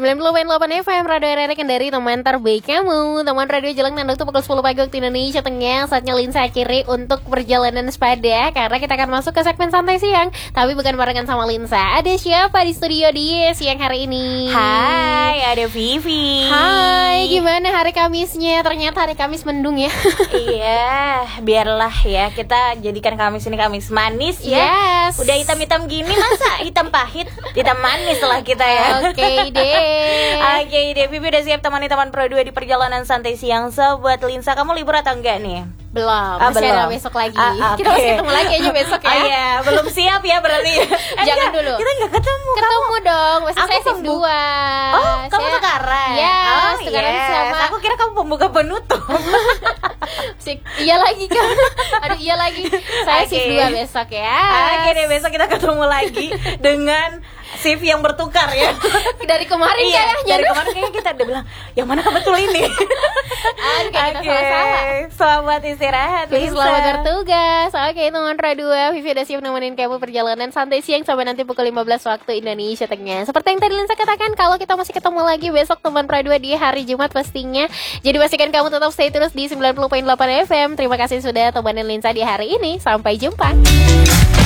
90.8 FM Radio RRI Kendari, teman terbaik kamu. Teman radio Jelang Nandok tuh pukul 10 pagi waktu Indonesia Tengah. Saatnya Linsa akhiri untuk perjalanan sepada, karena kita akan masuk ke segmen santai siang. Tapi bukan barengan sama Linsa. Ada siapa di studio di siang hari ini? Hai, ada Vivi. Hai, gimana hari Kamisnya? Ternyata hari Kamis mendung ya. Iya, biarlah ya, kita jadikan Kamis ini Kamis manis ya. Yes. Udah hitam-hitam gini, masa hitam pahit, hitam manis lah kita ya. Oke deh. Vivi udah siap temani teman Pro 2 di perjalanan santai siang. Sobat Linsa, kamu libur atau enggak nih? Belum, masih ada besok lagi. Kita masih ketemu lagi aja besok ya. Iya, belum siap ya berarti. Jangan dulu. Kita enggak ketemu. Ketemu dong, masih Aku saya shift 2. Oh, kamu sekarang? Yes, sekarang sama. Aku kira kamu pembuka penutup. Iya lagi kan. Aduh iya lagi. Saya shift 2 besok ya. Oke deh, besok kita ketemu lagi dengan shift yang bertukar ya. Dari kemarin kayaknya. Dari kemarin kayaknya kita udah bilang yang mana kebetul ini. Oke, kita sama-sama. Selamat istirahat, Selamat bertugas. Oke, teman Radio 2, Vivi udah siap nemenin kamu perjalanan santai siang sampai nanti pukul 15 waktu Indonesia Tengah. Seperti yang tadi Linsa katakan, kalau kita masih ketemu lagi besok teman Radio 2 di hari Jumat pastinya. Jadi pastikan kamu tetap stay terus di 90.8 FM. Terima kasih sudah temenin Linsa di hari ini. Sampai jumpa.